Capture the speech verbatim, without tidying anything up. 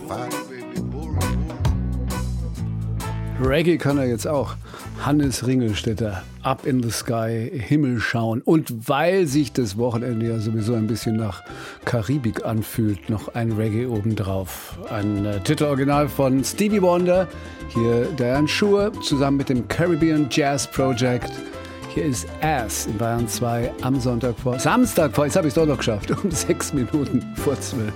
Reggae kann er jetzt auch. Hannes Ringelstetter, Up in the Sky, Himmel schauen. Und weil sich das Wochenende ja sowieso ein bisschen nach Karibik anfühlt, noch ein Reggae obendrauf. Ein äh, Titeloriginal von Stevie Wonder. Hier Diane Schuhe zusammen mit dem Caribbean Jazz Project. Hier ist Ass in Bayern zwei am Sonntag vor, Samstag vor, jetzt habe ich es doch noch geschafft, um sechs Minuten vor zwölf.